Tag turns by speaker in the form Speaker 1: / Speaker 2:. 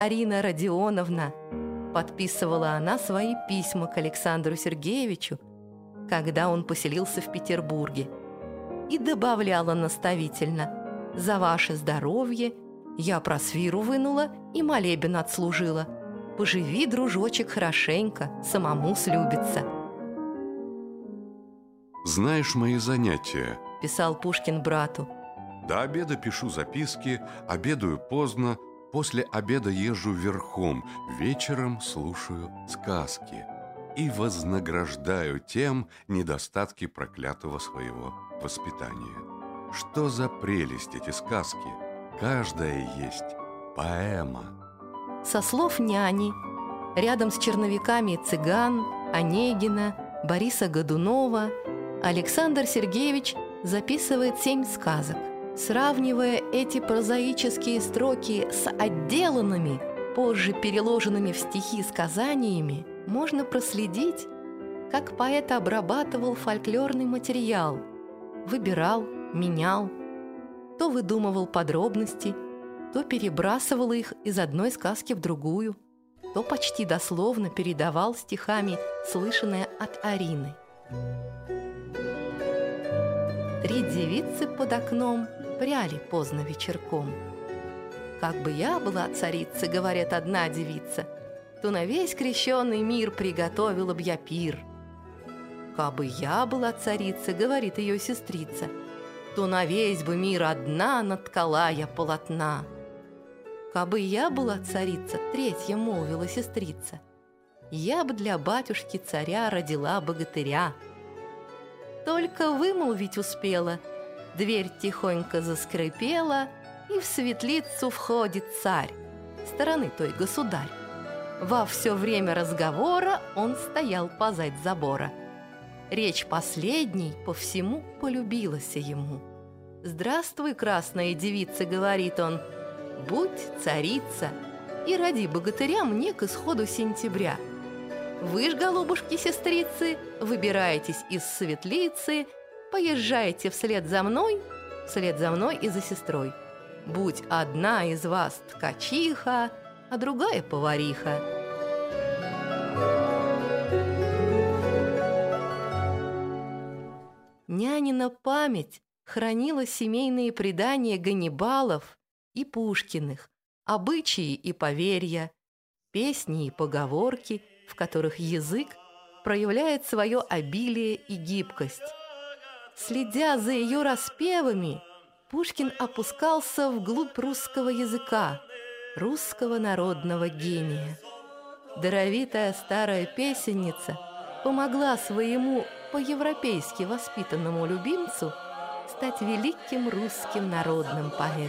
Speaker 1: Арина Родионовна», — подписывала она свои письма к Александру Сергеевичу, когда он поселился в Петербурге, и добавляла наставительно: «За ваше здоровье я просвиру вынула и молебен отслужила. Поживи, дружочек, хорошенько, самому слюбится».
Speaker 2: «Знаешь мои занятия», —
Speaker 1: писал Пушкин брату.
Speaker 2: «До обеда пишу записки, обедаю поздно, после обеда езжу верхом, вечером слушаю сказки и вознаграждаю тем недостатки проклятого своего воспитания. Что за прелесть эти сказки! Каждая есть поэма».
Speaker 1: Со слов няни, рядом с черновиками Цыган, Онегина, Бориса Годунова, Александр Сергеевич записывает 7 сказок. Сравнивая эти прозаические строки с отделанными, позже переложенными в стихи сказаниями, можно проследить, как поэт обрабатывал фольклорный материал, выбирал, менял, то выдумывал подробности, то перебрасывал их из одной сказки в другую, то почти дословно передавал стихами слышанное от Арины. 3 девицы под окном пряли поздно вечерком. «Как бы я была царица, — говорит одна девица, — то на весь крещеный мир приготовила б я пир. Как бы я была царица, — говорит ее сестрица, — то на весь бы мир одна наткала я полотна. Как бы я была царица, — третья молвила сестрица, — я бы для батюшки царя родила богатыря». Только вымолвить успела, дверь тихонько заскрипела, и в светлицу входит царь, стороны той государь. Во все время разговора он стоял позадь забора. Речь последней по всему полюбилась ему. «Здравствуй, красная девица, — говорит он, — будь царица, и роди богатыря мне к исходу сентября. Вы ж, голубушки-сестрицы, выбираетесь из светлицы, поезжайте вслед за мной и за сестрой. Будь одна из вас ткачиха, а другая повариха». Нянина память хранила семейные предания Ганнибалов и Пушкиных, обычаи и поверья, песни и поговорки, в которых язык проявляет свое обилие и гибкость. Следя за ее распевами, Пушкин опускался вглубь русского языка, русского народного гения. Даровитая старая песенница помогла своему по-европейски воспитанному любимцу стать великим русским народным поэтом.